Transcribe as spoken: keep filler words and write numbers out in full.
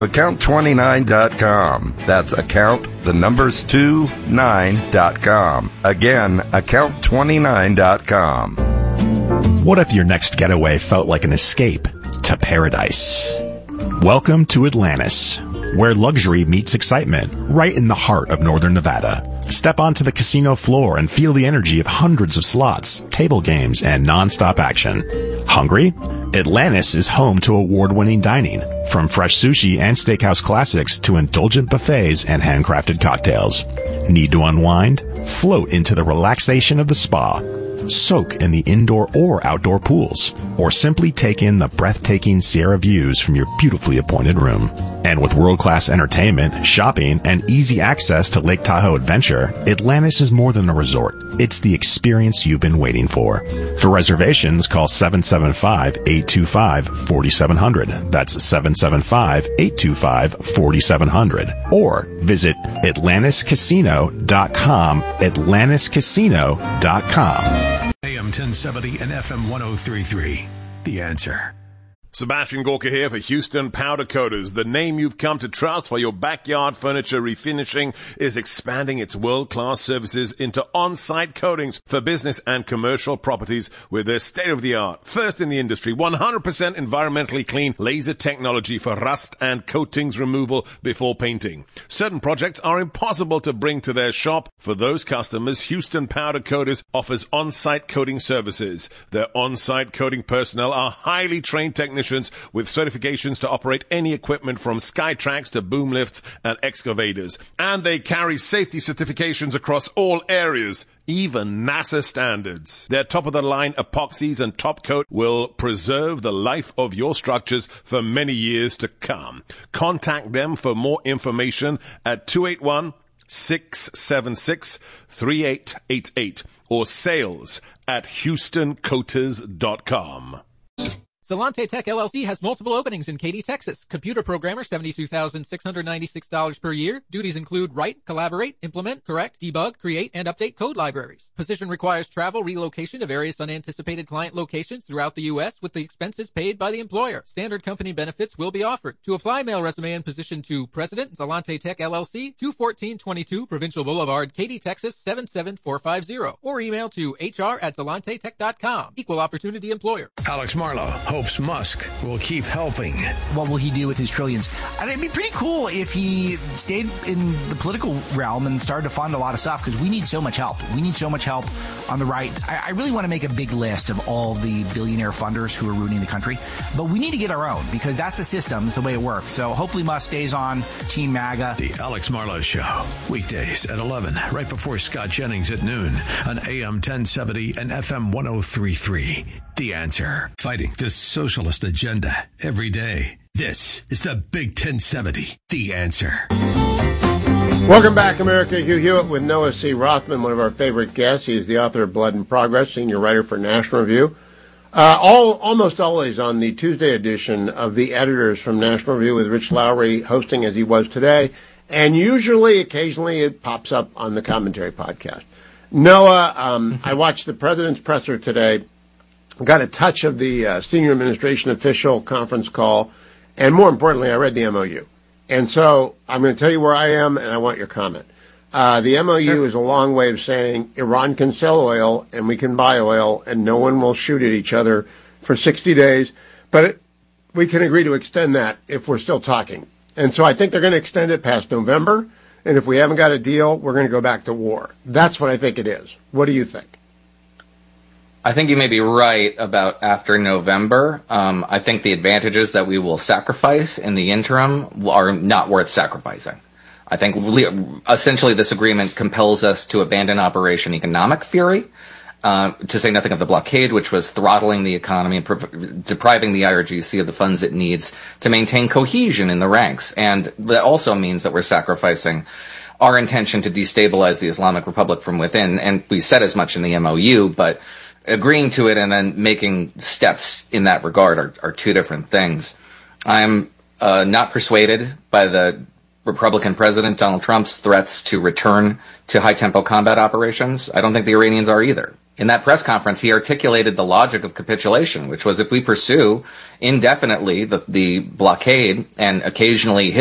account twenty-nine dot com. That's account, the numbers two, nine dot com. Again, account twenty-nine dot com. What if your next getaway felt like an escape to paradise? Welcome to Atlantis, where luxury meets excitement, right in the heart of northern Nevada. Step onto the casino floor and feel the energy of hundreds of slots, table games, and non-stop action. Hungry? Atlantis is home to award-winning dining, from fresh sushi and steakhouse classics to indulgent buffets and handcrafted cocktails. Need to unwind? Float into the relaxation of the spa. Soak in the indoor or outdoor pools, or simply take in the breathtaking Sierra views from your beautifully appointed room. And with world-class entertainment, shopping, and easy access to Lake Tahoe Adventure, Atlantis is more than a resort. It's the experience you've been waiting for. For reservations, call seven seven five, eight two five, four seven zero zero. That's seven seven five, eight two five, four seven zero zero. Or visit Atlantis Casino dot com, Atlantis Casino dot com. A M ten seventy and F M one oh three point three. The Answer. Sebastian Gorka here for Houston Powder Coaters. The name you've come to trust for your backyard furniture refinishing is expanding its world-class services into on-site coatings for business and commercial properties with their state-of-the-art, first in the industry, one hundred percent environmentally clean laser technology for rust and coatings removal before painting. Certain projects are impossible to bring to their shop. For those customers, Houston Powder Coaters offers on-site coating services. Their on-site coating personnel are highly trained technicians with certifications to operate any equipment from Skytrax to boom lifts and excavators. And they carry safety certifications across all areas, even NASA standards. Their top-of-the-line epoxies and top coat will preserve the life of your structures for many years to come. Contact them for more information at two eight one, six seven six, three eight eight eight or sales at houston coaters dot com. Solante Tech L L C has multiple openings in Katy, Texas. Computer programmer, seventy-two thousand six hundred ninety-six dollars per year. Duties include write, collaborate, implement, correct, debug, create, and update code libraries. Position requires travel, relocation to various unanticipated client locations throughout the U S with the expenses paid by the employer. Standard company benefits will be offered. To apply, mail resume and position to President, Solante Tech L L C, two fourteen twenty-two Provincial Boulevard, Katy, Texas, seven seven four five zero. Or email to H R at solante tech dot com. Equal opportunity employer. Alex Marlow hopes Musk will keep helping. What will he do with his trillions? And it'd be pretty cool if he stayed in the political realm and started to fund a lot of stuff, because we need so much help. We need so much help on the right. I, I really want to make a big list of all the billionaire funders who are ruining the country, but we need to get our own, because that's the system, it's the way it works. So hopefully Musk stays on Team MAGA. The Alex Marlow Show, weekdays at eleven, right before Scott Jennings at noon on A M ten seventy and F M one oh three point three. The Answer. Fighting the socialist agenda every day. This is the Big ten seventy. The Answer. Welcome back, America. Hugh Hewitt with Noah C. Rothman, one of our favorite guests. He is the author of Blood and Progress, senior writer for National Review. Uh, all, almost always on the Tuesday edition of The Editors from National Review with Rich Lowry hosting as he was today. And usually, occasionally, it pops up on the Commentary podcast. Noah, um, I watched the President's Presser today. Got a touch of the uh, senior administration official conference call, and more importantly, I read the M O U. And so I'm going to tell you where I am, and I want your comment. Uh, the M O U is a long way of saying Iran can sell oil, and we can buy oil, and no one will shoot at each other for sixty days. But it, we can agree to extend that if we're still talking. And so I think they're going to extend it past November, and if we haven't got a deal, we're going to go back to war. That's what I think it is. What do you think? I think you may be right about after November. Um, I think the advantages that we will sacrifice in the interim are not worth sacrificing. I think essentially this agreement compels us to abandon Operation Economic Fury, uh, to say nothing of the blockade, which was throttling the economy and prov- depriving the I R G C of the funds it needs to maintain cohesion in the ranks. And that also means that we're sacrificing our intention to destabilize the Islamic Republic from within. And we said as much in the M O U, but agreeing to it and then making steps in that regard are, are two different things. I'm uh, not persuaded by the Republican President Donald Trump's threats to return to high-tempo combat operations. I don't think the Iranians are either. in that press conference, he articulated the logic of capitulation, which was if we pursue indefinitely the, the blockade and occasionally hit